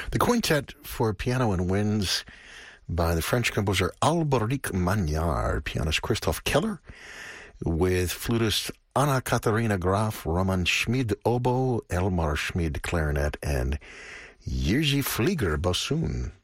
The quintet for piano and winds by the French composer Alberic Magnard, pianist Christoph Keller, with flutist Anna Katharina Graf, Roman Schmid oboe, Elmar Schmid clarinet, and Jerzy Flieger bassoon.